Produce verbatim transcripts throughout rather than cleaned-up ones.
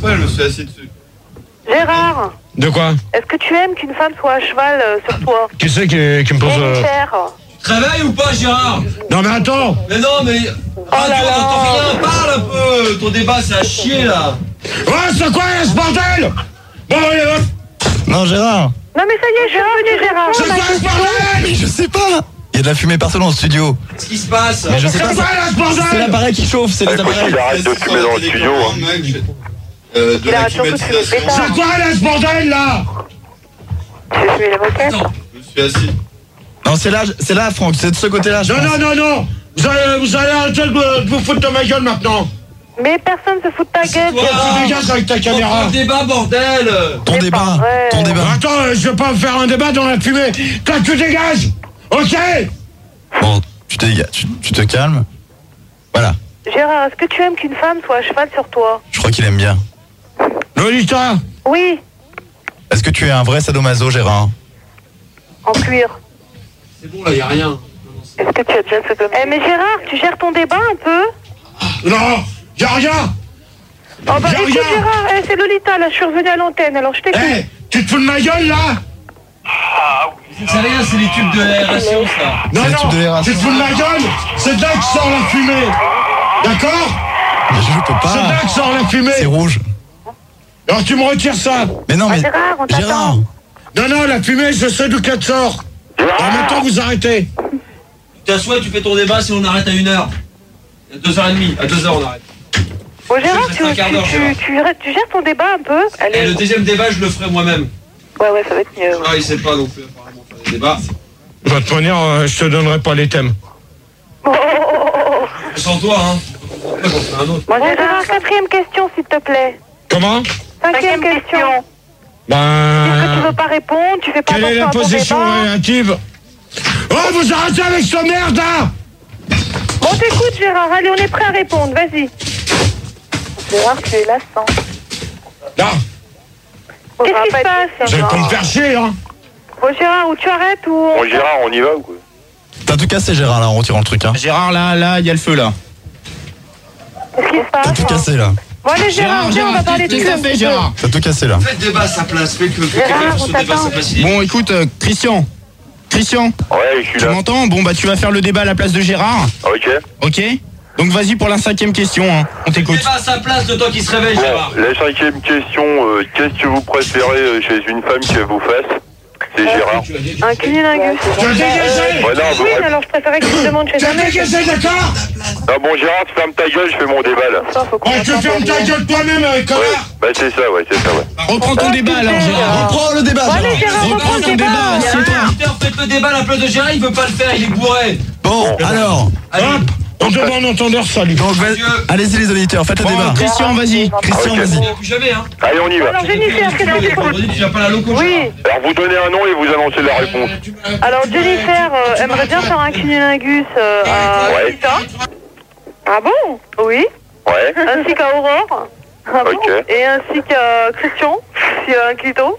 fois, je me suis assis dessus. Gérard. De quoi? Est-ce que tu aimes qu'une femme soit à cheval euh, sur toi? Qui c'est qui, qui me pose... Euh... Tu te réveilles ou pas, Gérard? Non mais attends. Mais non mais... Oh là là. T'entends rien, parle un peu. Ton débat c'est à chier là. Ouais, c'est quoi ce bordel? Bon, allez hop. Non Gérard. Non mais ça y est, je suis revenu Gérard. C'est quoi ce bordel? Mais je sais pas. Il y a de la fumée partout dans le studio. Qu'est-ce qui se passe? Mais je sais pas. C'est quoi là ce bordel? C'est l'appareil qui chauffe, c'est les appareils. Il arrête de fumer dans le studio. Euh, de Il la arrête surtout de fumer le climatisation. pétard. C'est quoi là ce bordel là? Tu veux fumer la moquette? Je me suis assis. Non, c'est là, c'est là, Franck, c'est de ce côté-là. je Non, pense. non, non, non. Vous allez, vous allez arrêter de, de vous foutre de ma gueule maintenant. Mais personne se fout de ta gueule. toi. Gérard. Tu dégages avec ta caméra. Un débat, bordel. Ton C'est débat, pas vrai. ton débat. Attends, euh, je vais pas me faire un débat dans la fumée. Toi, tu dégages. Ok? Bon, tu te dégages, tu, tu te calmes. Voilà, Gérard, est-ce que tu aimes qu'une femme soit à cheval sur toi? je crois qu'il aime bien. Lolita. Oui, Est-ce que tu es un vrai sadomaso, Gérard? en cuir. C'est bon là, y a rien. Est-ce que tu as déjà fait comme Eh mais Gérard, tu gères ton débat un peu? Non, y'a rien. Oh bah Y'a écoute rien. Gérard, eh, c'est Lolita là, je suis revenue à l'antenne, alors je t'écoute. Eh, tu te fous de ma gueule là? C'est rien, c'est les tubes de l'aération ça. Non, C'est le non, tube de l'aération. tu te fous de ma gueule? C'est de là que sort la fumée. D'accord? Mais je peux C'est de là pas. que sort la fumée. C'est rouge. Alors tu me retires ça. Mais non, Ah, mais. Gérard, on t'attend. Gérard. Non, non, la fumée, je sais d'où qu'elle sort. Alors maintenant, vous arrêtez. Tu t'assois, tu fais ton débat si on arrête à une heure. À deux heures et demie, à deux heures on arrête. Bon Gérard, Je tu, reste un tu, quart d'heure, tu, Gérard. tu, tu gères ton débat un peu? Et Allez. le deuxième débat, je le ferai moi-même. Ouais, ouais, ça va être mieux. Ah, il sait pas non plus apparemment faire des débats. De toute manière, euh, je te donnerai pas les thèmes. Oh, oh, oh, oh, oh. Sans toi, hein. Après, j'en ferai un autre. Bon Gérard, quatrième question s'il te plaît. Comment? Cinquième question. Est-ce que tu Ben... veux pas répondre? Tu fais pas Quelle est attention la à ton position débat? relative? Oh, vous arrêtez avec ce merde là! Bon t'écoute Gérard, allez on est prêt à répondre, vas-y. Gérard, tu es lassant. Non, Qu'est-ce qui se passe? vous allez pas me faire chier, hein? Bon Gérard, ou tu arrêtes ou... on- Bon, Gérard, on y va ou quoi? T'as tout cassé, Gérard, là, en retirant le truc, hein. Gérard, là, là, il y a le feu, là. Qu'est-ce qui se T'as passe? tout cassé, là. Bon allez Gérard, viens, on va parler de qu'est-ce cul que un t'as fait, petit peu. Gérard? T'as tout cassé, là. Faites débat à sa place, fais que que Gérard, quelqu'un fasse on son débat à sa t'attend. place. il est- Bon, écoute, euh, Christian. Christian, Ouais, je suis tu là. m'entends? Bon, bah, tu vas faire le débat à la place de Gérard. Ok. Ok? Donc, vas-y pour la cinquième question, hein. On t'écoute. Débat à sa place de toi qui se réveille, Gérard. Bon, la cinquième question, euh, qu'est-ce que vous préférez euh, chez une femme qui vous fasse? C'est Gérard. Un cunilingus. Tu as dégagé! Ouais, non, vous Oui, rép- alors je préférais que tu me demandes chez Tu un as mec. dégagé, d'accord? Ah bon, Gérard, ferme ta gueule, je fais mon débat là. Ça, faut qu'on Ouais, tu attende fermes ta pour- gueule toi-même, euh, Ouais, connard! bah c'est ça, ouais, c'est ça, ouais. Reprends ton débat, alors, Gérard. Reprends le débat, Bon, allez Gérard. Gérard, Reprends reprends le ton débat. débat, assieds-toi. Peter, faites le débat à la place de Gérard, il veut pas le faire, il est bourré. Bon, alors. Allez. Hop! On demande entendeur, salut! Donc, vas- Adieu. allez-y, les auditeurs, faites le Bon, débat. Christian, vas-y. Christian, Ok. vas-y. Plus jamais, hein. Allez, on y va. Alors Jennifer, qu'est-ce que tu écoutes? Vendredi, tu viens pas à la loco, Oui. Gérard. Alors, vous donnez un nom et vous annoncez la réponse. Alors Jennifer euh, aimerait bien faire un cunilingus euh, à Ouais. Lolita. Ah bon? Oui. Ouais. Ainsi qu'à Aurore. Ah bon? Ok. Et ainsi qu'à Christian, s'il a un clito.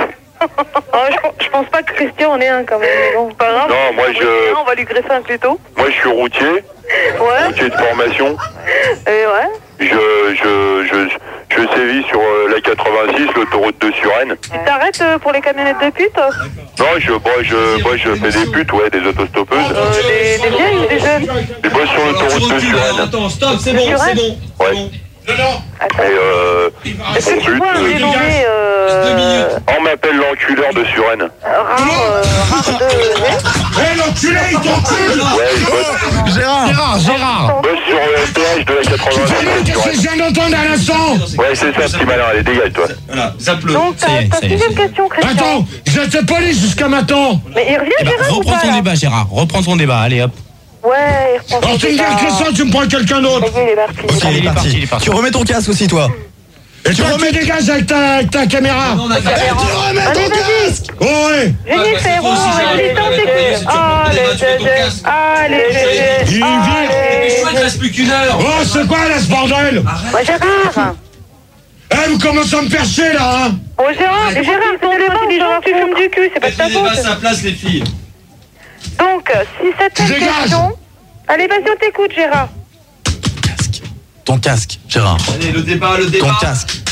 Ah, je, pense- je pense pas que Christian en ait un quand même, mais bon, pas grave. Non, moi, je- On va lui greffer un clito. Moi, je suis routier, Ouais, routier de formation. et ouais. Je, je, je, je sévis sur euh, la quatre-vingt-six, l'autoroute de Suresnes. Tu t'arrêtes euh, pour les camionnettes de pute? Non, je, moi, je, moi, je fais des putes, ouais, des autostoppeuses. euh, des, des vieilles ou des jeunes? Je bosse sur Alors, tu l'autoroute de recules, alors, Suresnes. attends, stop, c'est bon, c'est bon. Ouais. C'est bon. Attends. Et euh, Est-ce que tu but, vois un euh, dénommé Deux euh, minutes. on m'appelle l'enculeur de Suresnes. rare, euh, rare de... Hé, l'enculé, il t'encule! Ouais, je bosse, Gérard. Gérard, Gérard. je bosse sur le péage de la Tu quatre-vingt-six sais de qu'est-ce que Suresnes. je viens d'entendre à l'instant? Ouais, c'est ça, petit malin, allez, dégage, toi. Voilà, zappe-le. Donc, ta, Ça y est, ta ça y est, sixième ça y est. question, Christian. Attends, j'étais poli jusqu'à maintenant! Mais il revient, Eh ben, Gérard, ou reprends pas, ton là? débat, Gérard. Reprends ton débat. Allez, hop. Ouais, il reprend Alors son tu me dis débat. que ça, tu me prends quelqu'un d'autre! Ça y est, il est parti. Ok, il il est est parti, parti. il est parti. Tu remets ton casque aussi, toi. Et toi, tu dégages avec ta, avec ta caméra! Non, on a Allez, vas-y. Oh ouais! Jennifer, Ouais, bah, c'est oh, toi aussi, allez, Gérard. t'en t'écoutes. Tu vas Allez, prendre des Gégé. masques, Allez, Gégé. Il vit. Mais chouette, il Allez. reste plus qu'une heure. Oh, c'est quoi là ce bordel? Ouais, Gérard. Eh, vous commencez à me faire chier là, hein? Oh, Gérard, mais Gérard, ton débat, c'est des gens qui fument du cul, c'est pas de Faites ta le débat à faute. sa place, les filles. Donc, si cette Tu dégages. question... Allez, vas-y, on t'écoute, Gérard. Ton casque, Gérard. Allez, le débat, le Ton débat. casque.